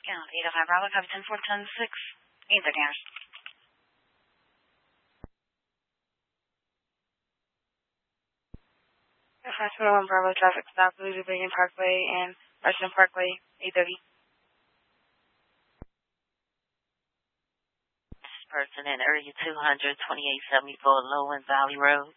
Count 805 Bravo, copy 10-4-10-6. 830 hours. Air 521 Bravo, traffic stop, Louisiana Union Parkway and Western Parkway, 830. Person in area 200, 2874 Lowen Valley Road.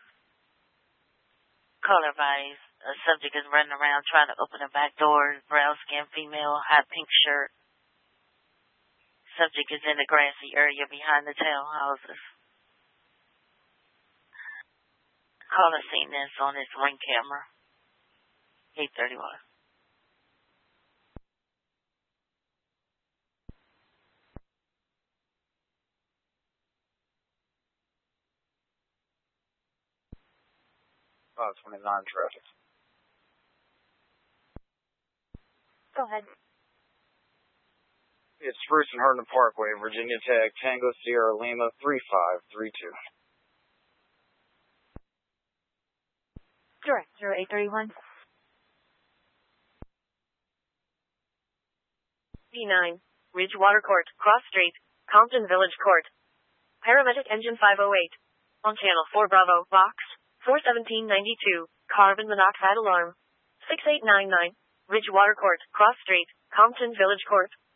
Caller advised, a subject is running around trying to open a back door, brown skin female, hot pink shirt. Subject is in the grassy area behind the townhouses. Caller seen this on his Ring camera. 831. Oh, 29 traffic. Go ahead. It's Spruce and Herndon Parkway, Virginia Tech, Tango Sierra Lima 3532. Direct 0831. B9, Ridge Water Court, Cross Street, Compton Village Court. Paramedic Engine 508. On Channel 4 Bravo, Box 41792, carbon monoxide alarm. 6899, Ridge Water Court, Cross Street, Compton Village Court.